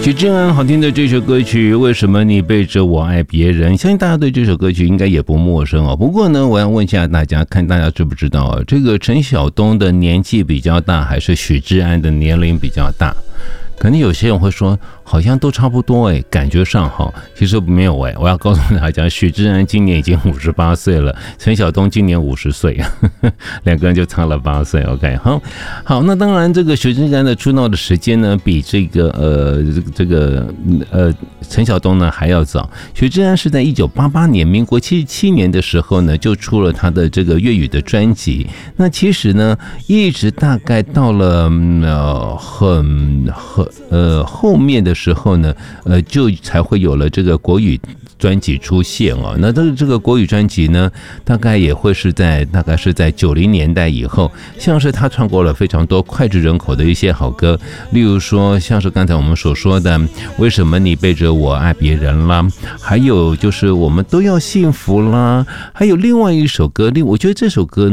许志安好听的这首歌曲，为什么你背着我爱别人？相信大家对这首歌曲应该也不陌生哦。不过呢，我要问一下大家，看大家知不知道啊？这个陈晓东的年纪比较大，还是许志安的年龄比较大？可能有些人会说，好像都差不多哎，感觉上哈，其实没有哎。我要告诉大家，许志安今年已经58岁了，陈晓东今年50岁，两个人就差了8岁。OK， 好，那当然，这个许志安的出道的时间呢，比这个陈晓东呢还要早。许志安是在1988年，民国77年的时候呢，就出了他的这个粤语的专辑。那其实呢，一直大概到了后面的时候呢，就才会有了这个国语专辑出现哦。那这个国语专辑呢，大概是在90年代以后，像是他唱过了非常多脍炙人口的一些好歌，例如说像是刚才我们所说的为什么你背着我爱别人啦，还有就是我们都要幸福啦，还有另外一首歌，我觉得这首歌